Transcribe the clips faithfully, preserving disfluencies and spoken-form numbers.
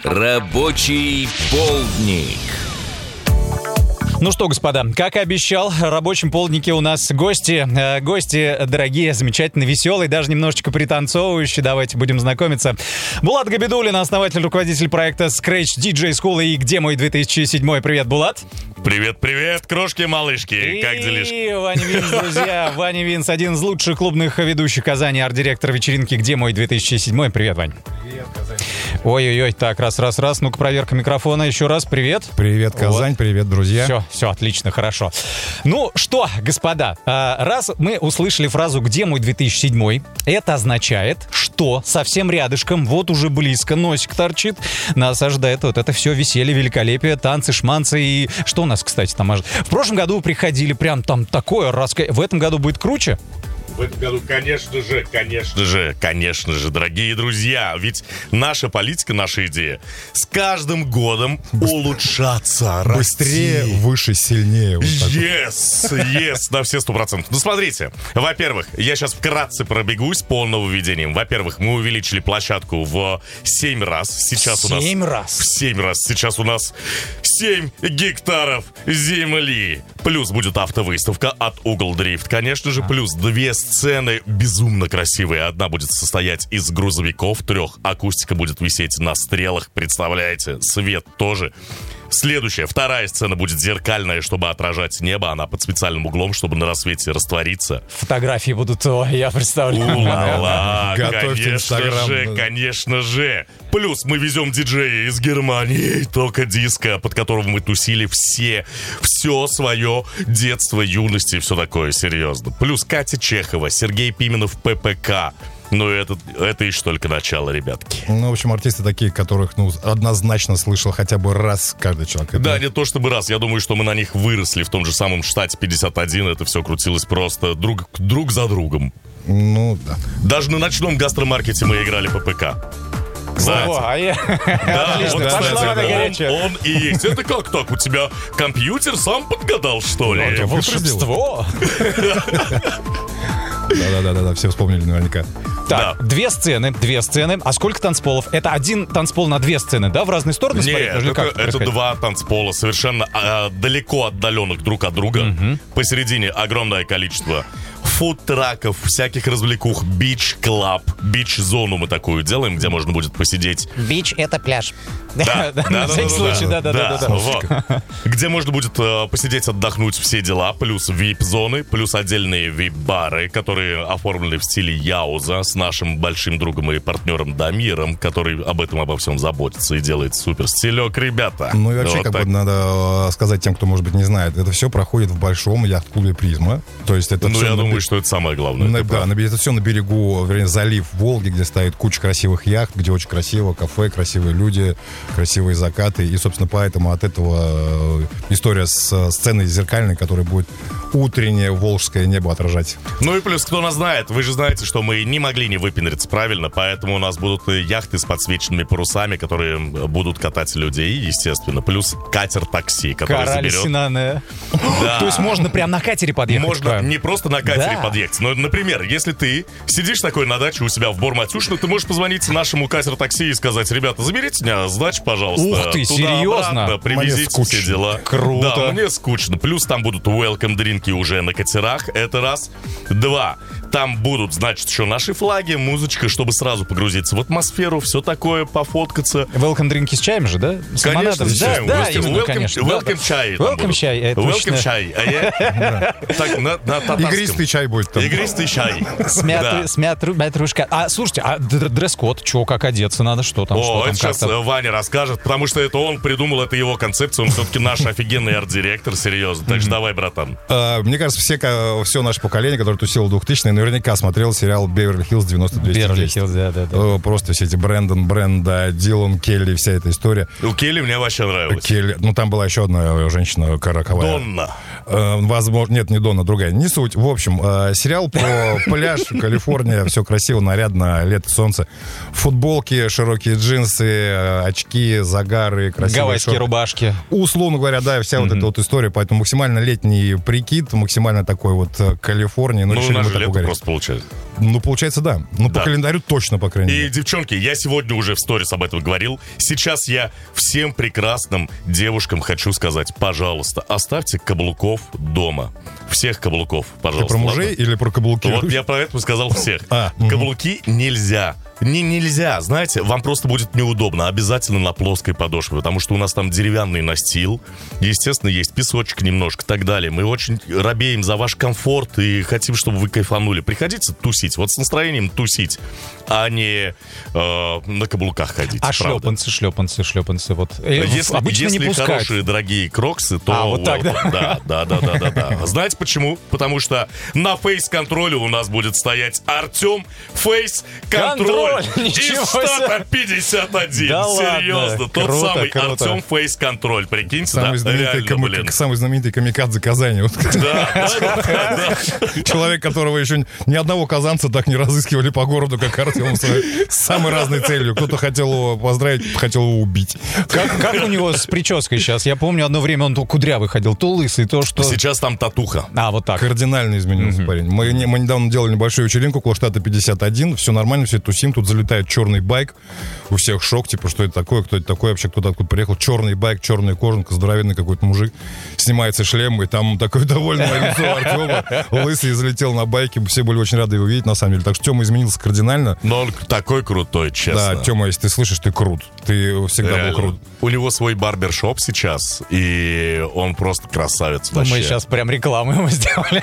Рабочий полдник. Ну что, господа, как и обещал, в рабочем полднике у нас гости. Э, гости дорогие, замечательные, веселые, даже немножечко пританцовывающие. Давайте будем знакомиться. Булат Габидуллин, основатель, руководитель проекта Scratch ди джей School и «Где мой две тысячи седьмой». Привет, Булат. Привет-привет, крошки-малышки. И как делишки? И Ваня Винс, друзья. Ваня Винс, один из лучших клубных ведущих Казани, арт-директор вечеринки «Где мой две тысячи седьмой». Привет, Вань. Привет, Казань. Ой-ой-ой, так, раз-раз-раз. Ну-ка, проверка микрофона. Еще раз, привет. Привет, Казань, вот. Привет, друзья. Все, все, отлично, хорошо. Ну что, господа, раз мы услышали фразу «Где мой две тысячи седьмой?», это означает, что совсем рядышком, вот уже близко, носик торчит, нас ожидает вот это все веселье, великолепие, танцы, шманцы и... Что у нас, кстати, там ожидает? В прошлом году вы приходили, прям там такое раска... В этом году будет круче? В этом году, конечно же, конечно же, конечно же, дорогие друзья, ведь наша политика, наша идея с каждым годом улучшаться, быстрее, расти. Выше, сильнее. Вот yes, yes, на все сто процентов. Ну, смотрите, во-первых, я сейчас вкратце пробегусь по нововведениям. Во-первых, мы увеличили площадку в семь раз. Сейчас у нас... семь раз? В семь раз. Сейчас у нас семь гектаров земли. Плюс будет автовыставка от Угол Дрифт, конечно же, плюс две сцены безумно красивые. Одна будет состоять из грузовиков трех. Акустика будет висеть на стрелах, представляете? Свет тоже. Следующая, вторая сцена будет зеркальная, чтобы отражать небо. Она под специальным углом, чтобы на рассвете раствориться. Фотографии будут, о, я представляю. Ула-ла, готовьте конечно Инстаграм. же, конечно же. Плюс мы везем диджея из Германии, только диско, под которым мы тусили все, все свое детство, юность и все такое, серьезно. Плюс Катя Чехова, Сергей Пименов, ППК. Ну, это, это еще только начало, ребятки. Ну, в общем, артисты такие, которых, ну, однозначно слышал хотя бы раз каждый человек. Это... Да, не то чтобы раз. Я думаю, что мы на них выросли в том же самом штате пятьдесят один. Это все крутилось просто друг, друг за другом. Ну, да. Даже на ночном гастромаркете мы играли ППК. Кстати. О, а я... Да, Отлично, вот, пошла кстати, вода он, горячая. он и есть. Это как так? У тебя компьютер сам подгадал, что ли? Это волшебство. Да-да-да, все вспомнили наверняка. Так, Да. две сцены, две сцены. А сколько танцполов? Это один танцпол на две сцены, да? В разные стороны Нет, смотреть? Или это, как это происходит? два танцпола, совершенно а, далеко отдаленных друг от друга. Мгм. Посередине огромное количество фуд-траков, всяких развлекух, бич-клаб, бич-зону мы такую делаем, где можно будет посидеть. Бич — это пляж. Да, да, На да, всякий да, случай, да, да-да-да. вот. Где можно будет э, посидеть, отдохнуть, все дела, плюс вип-зоны, плюс отдельные вип-бары, которые оформлены в стиле Яуза с нашим большим другом и партнером Дамиром, который об этом обо всем заботится и делает супер стилек, ребята. Ну и вообще, Вот как так. бы надо сказать тем, кто, может быть, не знает, это все проходит в большом яхт-клубе «Призма». То есть это Ну, все я на думаю, бе- что это самое главное. на- ты да, прав. на бе- это все на берегу, вернее, залив Волги, где стоит куча красивых яхт, где очень красиво, кафе, красивые люди, красивые закаты. И, собственно, поэтому от этого э, история с э, сценой зеркальной, которая будет утреннее волжское небо отражать. Ну и плюс, кто нас знает, вы же знаете, что мы не могли не выпендриться правильно, поэтому у нас будут э, яхты с подсвеченными парусами, которые будут катать людей, естественно. Плюс катер-такси, который Кораль заберет... Синане. Да. То есть можно прям на катере подъехать? Можно правильно? не просто на катере Да. подъехать, но, например, если ты сидишь такой на даче у себя в Бор-Матюшино, ты можешь позвонить нашему катер-такси и сказать: ребята, заберите меня с дачи, пожалуйста. Ух ты, серьезно? Туда-обратно, привезите Мне скучно. все дела. Круто. Да, мне скучно. Плюс там будут welcome-дринки уже на катерах, это раз. Два. Там будут, значит, еще наши флаги, музычка, чтобы сразу погрузиться в атмосферу, все такое, пофоткаться. Welcome дринки с чаем же, да? С Конечно, лимонадом? с чаем. Да, да, Welcome- именно, welcome- конечно. welcome Да, да. чай там Welcome будут. чай, это Welcome точно. чай. А я- Так, на на татарском. Игристый чай будет там. Игристый чай. С мяты- Да. с мятру- мятрушка. А, слушайте, а д- дресс-код, что, как одеться надо, что там, что О, там, это как сейчас там? Ваня расскажет, потому что это он придумал, это его концепция, он все-таки наш офигенный арт-директор, серьезно. Так что давай, братан. А, Мне кажется, все, ка- все наше поколение, которое тусило в двухтысячные, наверняка смотрел сериал «Беверли-Хиллз девяносто двести десять». Беверли-Хиллз, да, да, да. Э, Просто все эти Брэндон, Бренда, Дилан, Келли, вся эта история. У Келли мне вообще нравилось. Келли, ну там была еще одна женщина роковая. Донна. Э, Возможно, нет, не Донна, другая. Не суть. В общем, э, Э, сериал про пляж, Калифорния, все красиво, нарядно, лето, солнце. Футболки, широкие джинсы, э, очки, загары, красивые Гавайские шорты. рубашки. Условно говоря, да, вся Mm-hmm. вот эта вот история, поэтому максимально летний прикид, максимально такой вот э, Калифорния. Ну, у решили нас мы же так лето угорать. просто получается. Ну, получается, да. Ну, Да. по календарю точно, по крайней И, мере. девчонки, я сегодня уже в сторис об этом говорил. Сейчас я всем прекрасным девушкам хочу сказать, пожалуйста, оставьте каблуков дома. Всех каблуков, Ты пожалуйста. про мужей ладно? или про каблуки? Вот я про это сказал всех. А, мгм. Каблуки нельзя. Не, нельзя, знаете, вам просто будет неудобно. Обязательно на плоской подошве, потому что у нас там деревянный настил. Естественно, есть песочек немножко и так далее. Мы очень робеем за ваш комфорт и хотим, чтобы вы кайфанули. Приходите тусить, вот с настроением тусить, а не э, на каблуках ходить. А правда. шлепанцы, шлепанцы, шлепанцы. Вот. Э, Если, Обычно если не пускают. хорошие, дорогие кроксы, то... А, вот так, welcome. Да, да, да, да, да, да. Знаете почему? Потому что на фейс-контроле у нас будет стоять Артем Фейс-контроль Контроль! из Ничего штата пятьдесят один. Да ладно, Серьезно, тот круто, самый круто. Артем Фейс-контроль. Прикиньте, Самый, да? знаменитый Реально, ками- блин. самый знаменитый камикадзе Казани. Вот Да, да, да, да. человек, которого еще ни одного казанца так не разыскивали по городу, как Артем, с самой разной целью. Кто-то хотел его поздравить, хотел его убить. Как, как у него с прической сейчас? Я помню, одно время он то кудрявый ходил, то лысый, то что... Сейчас там татуха. А, вот так. Кардинально изменился парень. Мы, не- мы недавно делали небольшую вечеринку около штата пятьдесят один. Все нормально, все тусим. Тут залетает черный байк. У всех шок, типа, что это такое, кто это такой, вообще кто откуда приехал. Черный байк, черная кожанка, здоровенный какой-то мужик. Снимается шлем, и там такое довольное лицо Артема. Лысый залетел на байке. Все были очень рады его видеть, на самом деле. Так что Тёма изменился кардинально. Но он такой крутой, честно. Да, Тёма, если ты слышишь, ты крут. Ты всегда Реально. был крут. У него свой барбершоп сейчас, и он просто красавец вообще. Мы сейчас прям рекламу ему сделали.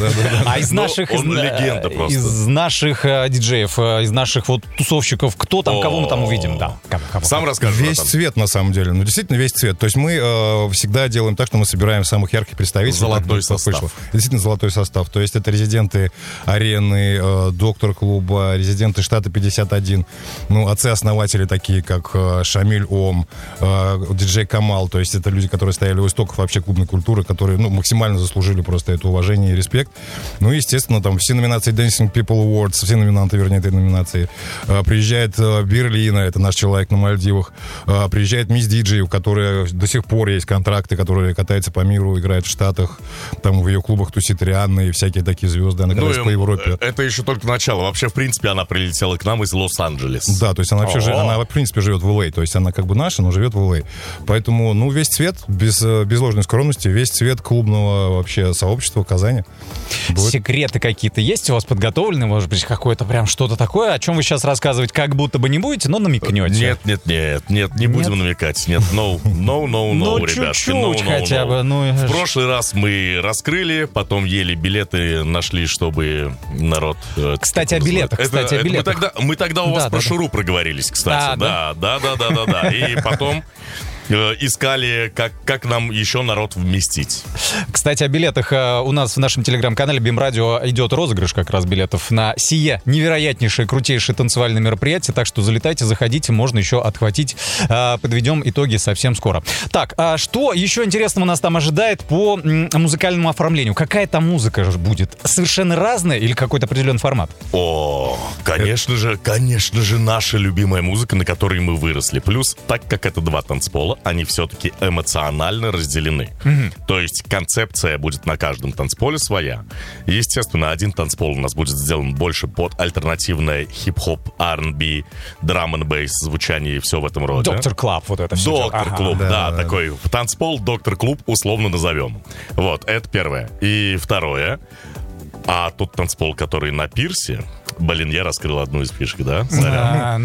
А из Ну, наших, он из, легенда просто. из наших э, диджеев, э, из наших вот тусовщиков, кто там, кого мы там увидим? Да. Кого, кого, Сам кого? расскажешь. Весь братан. цвет, на самом деле. Ну, действительно, весь цвет. То есть мы э, всегда делаем так, что мы собираем самых ярких представителей. Золотой Так, как состав. вышло. Действительно, золотой состав. То есть это резиденты арены, э, доктор клуба, резиденты штата пятьдесят один. Ну, отцы-основатели такие, как э, Шамиль Ом, э, диджей Камал. То есть это люди, которые стояли у истоков вообще клубной культуры, которые, ну, максимально заслужили просто это уважение и респект. Ну, естественно, там все номинации Dancing People Awards, все номинанты, вернее, этой номинации. Э, приезжает э, Берлина, это наш человек на Мальдивах. Э, приезжает Мисс Диджей, у которой до сих пор есть контракты, которые катаются по миру, играет в Штатах. Там в ее клубах тусит Рианна и всякие такие звезды. Она Ну, катается по и, Европе. э, это еще только начало. Вообще, в принципе, она прилетела к нам из Лос-Анджелеса. Да, то есть она вообще, жи- она в принципе живет в Л А. То есть она как бы наша, но живет в Л А. Поэтому, ну, весь цвет, без, э, без ложной скромности, весь цвет клубного вообще сообщества Казани. будет. Секреты какие-то есть у вас подготовлены? Может быть, какое-то прям что-то такое, о чем вы сейчас рассказывать как будто бы не будете, но намекнете? Нет, нет, нет, нет, не будем намекать. Нет, no, no, no, no, Ну, ребятки. чуть-чуть no, no, хотя no. бы, ну, В прошлый раз мы раскрыли, потом еле билеты нашли, чтобы народ... э, Кстати, о узнать. билетах, Это- кстати, о это мы билетах. тогда, мы тогда у вас Да, про да, да. Шуру проговорились, кстати. А, Да, да, да, да, да, да. И потом э, искали, как, как нам еще народ вместить. Кстати, о билетах. Э, У нас в нашем телеграм-канале БИМ-радио идет розыгрыш как раз билетов на сие невероятнейшее, крутейшее танцевальное мероприятие. Так что залетайте, заходите, можно еще отхватить. Э, Подведем итоги совсем скоро. Так, а что еще интересного нас там ожидает по м, музыкальному оформлению? Какая там музыка же будет? Совершенно разная или какой-то определенный формат? О, конечно же, конечно же, наша любимая музыка, на которой мы выросли. Плюс, так как это два танцпола, они все-таки эмоционально разделены. То есть концепция будет на каждом танцполе своя. Естественно, один танцпол у нас будет сделан больше под альтернативное хип-хоп, ар энд би, драм энд бейс, звучание и все в этом роде. Доктор Клаб, вот это все. Доктор Клуб, Да, да, да, да. такой танцпол, Доктор Клуб, условно назовем. Вот, это первое. И второе, а тот танцпол, который на пирсе, блин, я раскрыл одну из фишек, да? Сорян.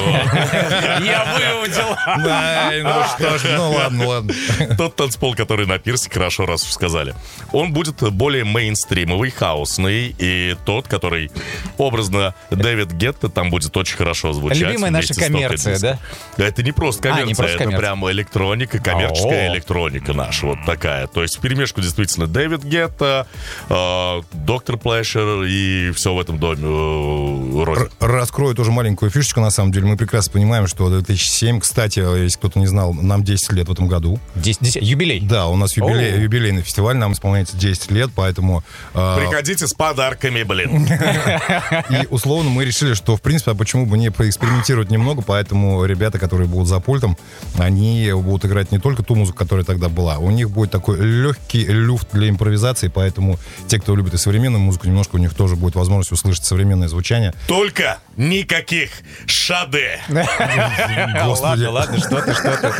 Я выудил. Ай, ну что ж, ну ладно, ладно. Тот танцпол, который на пирсе, хорошо, раз уж сказали. Он будет более мейнстримовый, хаосный. И тот, который образно Дэвид Гетта, там будет очень хорошо звучать. Любимая наша вместе с топ коммерция, диско. да? Это не просто А, коммерция, не просто это коммерция. прям электроника, коммерческая О. электроника наша, вот такая. То есть вперемешку действительно Дэвид Гетта, э, Доктор Плэшер и все в этом доме, э, роде. Р- Раскрою тоже маленькую фишечку, на самом деле. Мы прекрасно понимаем, что две тысячи седьмой, кстати, если кто-то не знал, нам десять лет в этом году. десять, десять, юбилей. Да, у нас юбилей, Оу. юбилейный фестиваль, нам исполняется десять лет, поэтому... э, Приходите с подарками, блин. И условно мы решили, что в принципе, а почему бы не поэкспериментировать немного, поэтому ребята, которые будут за пультом, они будут играть не только ту музыку, которая тогда была, у них будет такой легкий люфт для импровизации, поэтому те, кто любит и современную музыку, немножко у них тоже будет возможность услышать современное звучание. Только никаких шаде. Ладно, ладно, что ты, что ты.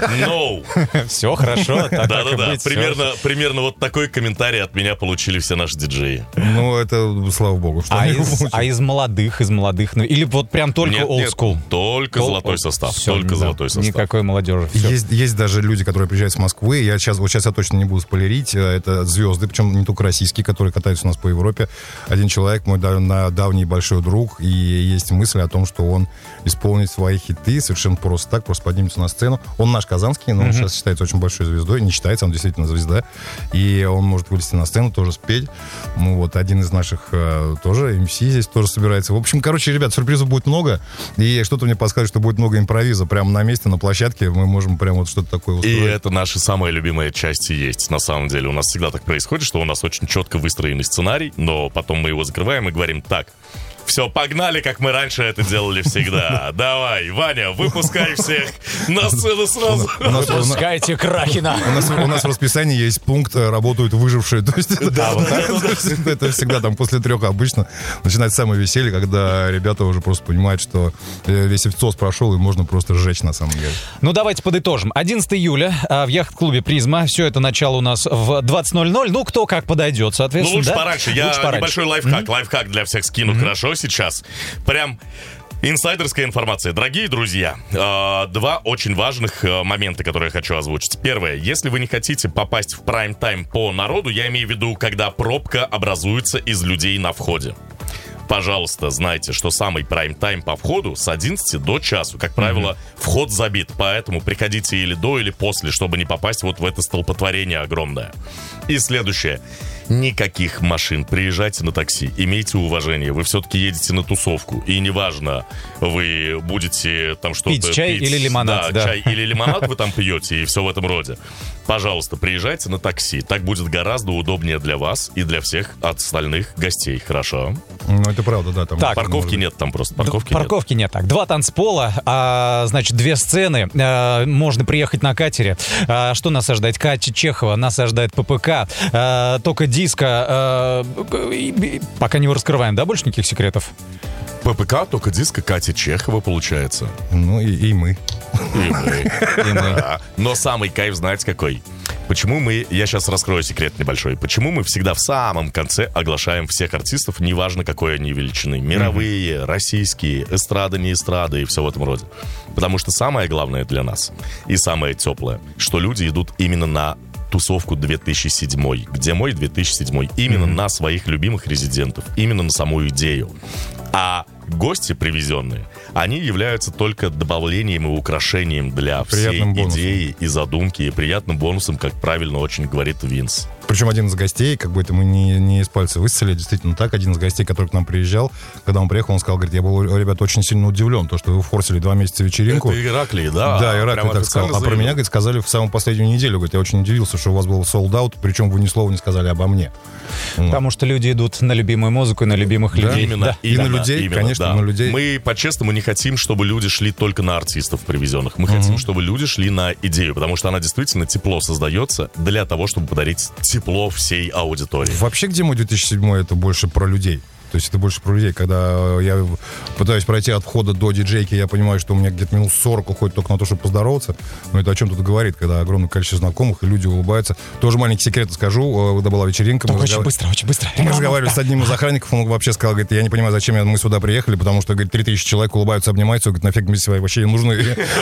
No. Все хорошо, так и Да-да-да, быть, всё. примерно, примерно вот такой комментарий от меня получили все наши диджеи. Ну, это слава богу, что А они из, получат. а из молодых, из молодых, ну, или вот прям только Нет, old нет, school? только Old- золотой old- состав, всё, только да, золотой состав. Никакой молодежи. всё. Есть, есть даже люди, которые приезжают с Москвы. Я сейчас, вот сейчас я точно не буду спойлерить. Это звезды, причем не только российские, которые катаются у нас по Европе. Один человек, мой да- на- давний большой друг, и есть мысль о том, что он исполнит свои хиты совершенно просто так, просто поднимется на сцену. Он наш казанский, но он сейчас считается очень большой звездой. Не считается, он действительно звезда. И он может вылезти на сцену, тоже спеть. Ну вот, один из наших э, тоже, эм си здесь тоже собирается. В общем, короче, ребят, сюрпризов будет много. И что-то мне подсказывает, что будет много импровиза. Прямо на месте, на площадке мы можем прям вот что-то такое И устроить. это наша самая любимая часть и есть. На самом деле у нас всегда так происходит, что у нас очень четко выстроенный сценарий, но потом мы его закрываем и говорим: так, все, погнали, как мы раньше это делали всегда. Давай, Ваня, выпускай всех на сцену сразу. У нас, у нас- Пускайте Кракена. у нас- у нас в расписании есть пункт э, «Работают выжившие». То есть это, Да, вот это то есть это всегда там после трех обычно начинается самое веселье, когда ребята уже просто понимают, что э, весь официоз прошел, и можно просто сжечь на самом деле. Ну, давайте подытожим. одиннадцатого июля а, в яхт-клубе «Призма». Все это начало у нас в двадцать ноль ноль. Ну, кто как подойдет, Ну, соответственно. лучше да? пораньше. Я Лучше пораньше. небольшой лайфхак. Лайфхак для всех скину хорошо сейчас. Прям инсайдерская информация. Дорогие друзья, э, два очень важных э, момента, которые я хочу озвучить. Первое. Если вы не хотите попасть в прайм-тайм по народу, я имею в виду, когда пробка образуется из людей на входе. Пожалуйста, знайте, что самый прайм-тайм по входу с одиннадцати до часу. Как правило, вход забит, поэтому приходите или до, или после, чтобы не попасть вот в это столпотворение огромное. И следующее. Никаких машин. Приезжайте на такси. Имейте уважение. Вы все-таки едете на тусовку. И неважно, вы будете там что-то Пить чай или лимонад, Да, да. чай или лимонад вы там пьете, и все в этом роде. Пожалуйста, приезжайте на такси. Так будет гораздо удобнее для вас и для всех остальных гостей. Хорошо? Ну, это правда, да. Там Так, Парковки может- нет там просто. Парковки, Парковки нет. Так, два танцпола, а, значит, две сцены. А, можно приехать на катере. А, что нас ожидает? Катя Чехова, нас ожидает ППК. А, только диско. А, и- и- пока не раскрываем, да, больше никаких секретов? нет. ППК, только диско Кати Чехова получается. Ну, и, и мы. И мы. Да. Но самый кайф, знаете, какой? Почему мы, я сейчас раскрою секрет небольшой, почему мы всегда в самом конце оглашаем всех артистов, неважно какой они величины, мировые, российские, эстрады, не эстрады и все в этом роде. Потому что самое главное для нас и самое теплое, что люди идут именно на тусовку две тысячи седьмой. Где мой две тысячи седьмой? Именно на своих любимых резидентов, именно на саму идею. А гости привезенные, они являются только добавлением и украшением для всей Приятным бонусом. идеи и задумки, и приятным бонусом, как правильно очень говорит Винс. Причем один из гостей, как бы это мы не, не из пальца выстрелили, действительно так, один из гостей, который к нам приезжал, когда он приехал, он сказал, говорит, я был, ребята, очень сильно удивлен, то, что вы форсили два месяца вечеринку. Это Ираклий, да? Да, Ираклий Прямо так сказал. официально А про заявил. меня, говорит, сказали в самую последнюю неделю. Говорит, я очень удивился, что у вас был sold out, причем вы ни слова не сказали обо мне. Вот. Потому что люди идут на любимую музыку и на любимых Да, людей. Именно, Да. И на именно, людей, именно, конечно, да. на людей. Мы по-честному не хотим, чтобы люди шли только на артистов привезенных. Мы хотим, чтобы люди шли на идею, потому что она действительно тепло создается для того, чтобы подарить тепло всей аудитории. Вообще, где мой две тысячи седьмой, это больше про людей. То есть это больше про людей. Когда я пытаюсь пройти от входа до диджейки, я понимаю, что у меня где-то минут сорок уходит только на то, чтобы поздороваться. Но это о чем тут говорит, когда огромное количество знакомых, и люди улыбаются. Тоже маленький секрет скажу. Когда была вечеринка, мы, Только очень разгов- быстро, очень быстро. мы разговаривали с одним из охранников, он вообще сказал, говорит, я не понимаю, зачем мы сюда приехали, потому что, говорит, три тысячи человек улыбаются, обнимаются, говорит, нафиг мы себе вообще не нужны.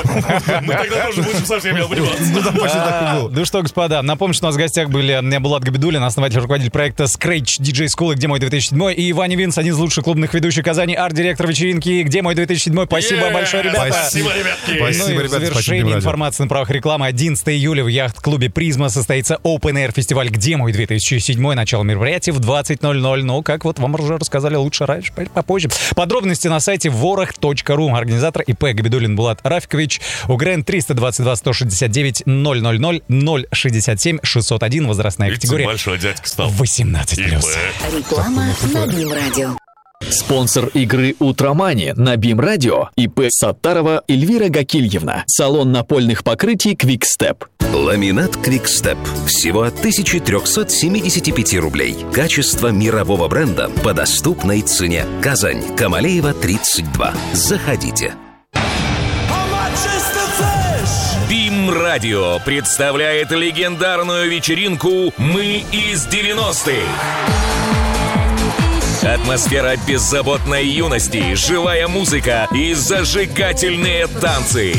Мы тогда тоже будем со всеми обниматься. Ну, там почти так и А, было. Ну что, господа, напомню, что у нас в гостях были Булат Габидуллин, основатель, руководитель проекта Scratch ди джей School, где мой две тысячи седьмой, и Ваня Винс, один из лучших клубных ведущих Казани, арт-директор вечеринки «Где мой две тысячи седьмой». Спасибо Yeah! большое, ребята. Спасибо, ребятки. Спасибо, Ну и в ребята, завершении спасибо, информации на правах рекламы. одиннадцатого июля в яхт-клубе «Призма» состоится Open Air фестиваль «Где мой две тысячи седьмой». Начало мероприятия в двадцать ноль ноль. Но, как вот вам уже рассказали, лучше раньше, попозже. Подробности на сайте ворох точка ру. Организатор ИП Габидуллин Булат Рафикович. УГРН триста двадцать два сто шестьдесят девять ноль ноль ноль ноль шестьдесят семь шестьсот один. Возрастная Видите, категория большой дядька стал. восемнадцать плюс. Реклама на БИМ-радио. Спонсор игры «Утромани» на БИМ-радио ИП Саттарова Эльвира Гакильевна. Салон напольных покрытий «Квикстеп». Ламинат «Квикстеп». Всего от тысяча триста семьдесят пять рублей. Качество мирового бренда по доступной цене. Казань, Камалеева, тридцать два. Заходите. БИМ-радио представляет легендарную вечеринку «Мы из девяностых». Атмосфера беззаботной юности, живая музыка и зажигательные танцы.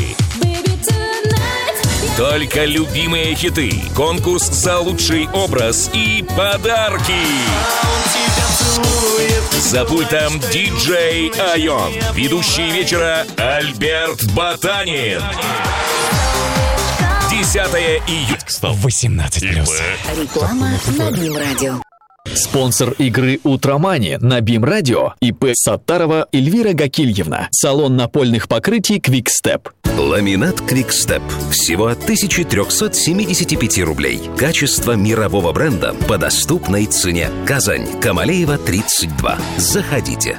Только любимые хиты, конкурс за лучший образ и подарки. За пультом диджей Айон, ведущий вечера Альберт Ботанин. десятого июля. восемнадцать плюс. Реклама на БИМ-радио. Спонсор игры «Утромани» на БИМ-радио ИП Саттарова Эльвира Гакильевна. Салон напольных покрытий «Квикстеп». Ламинат «Квикстеп». Всего от тысяча триста семьдесят пять рублей. Качество мирового бренда по доступной цене. Казань, Камалеева, тридцать два. Заходите.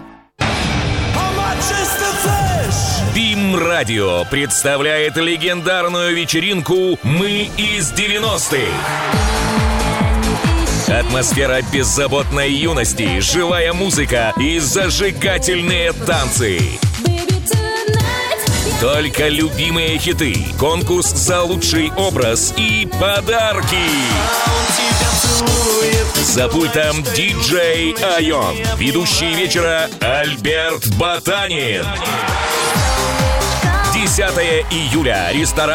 БИМ-радио представляет легендарную вечеринку «Мы из девяностых». Атмосфера беззаботной юности, живая музыка и зажигательные танцы. Только любимые хиты, конкурс за лучший образ и подарки. За пультом диджей Айон, ведущий вечера Альберт Ботанин. десятого июля, ресторан